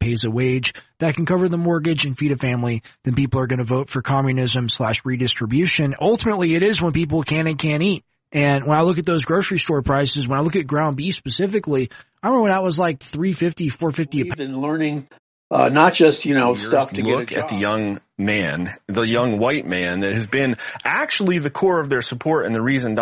pays a wage that can cover the mortgage and feed a family, then people are going to vote for communism/redistribution. Ultimately, it is when people can and can't eat. And when I look at those grocery store prices, when I look at ground beef specifically, I remember when that was like $3.50, $4.50 a pound. In learning, not just, stuff to get a job. Look at the young man, the young white man that has been actually the core of their support and the reason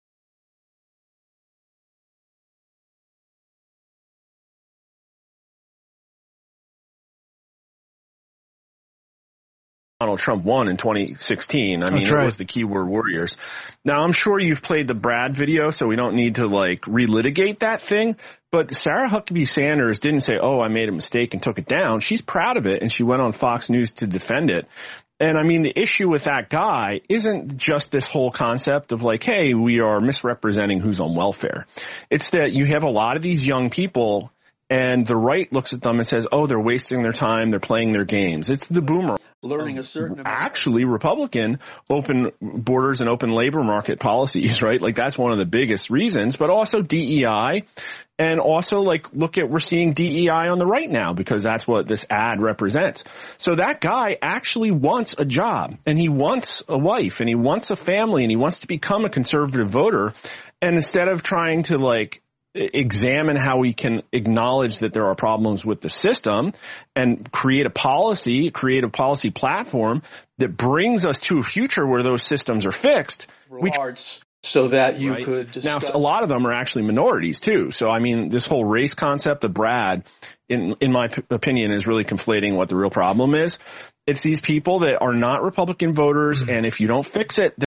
Donald Trump won in 2016. I mean, It was the keyword warriors. Now, I'm sure you've played the Brad video, so we don't need to relitigate that thing. But Sarah Huckabee Sanders didn't say, I made a mistake and took it down. She's proud of it, and she went on Fox News to defend it. And I mean, the issue with that guy isn't just this whole concept of hey, we are misrepresenting who's on welfare. It's that you have a lot of these young people, and the right looks at them and says, they're wasting their time, they're playing their games. It's the boomer. Learning a certain amount. Actually, Republican open borders and open labor market policies, right? That's one of the biggest reasons, but also DEI. And also, we're seeing DEI on the right now because that's what this ad represents. So that guy actually wants a job, and he wants a wife, and he wants a family, and he wants to become a conservative voter. And instead of trying to examine how we can acknowledge that there are problems with the system and create a policy platform that brings us to a future where those systems are fixed. So that you could discuss. Now, a lot of them are actually minorities too. So, I mean, this whole race concept of Brad, in my opinion, is really conflating what the real problem is. It's these people that are not Republican voters, and if you don't fix it,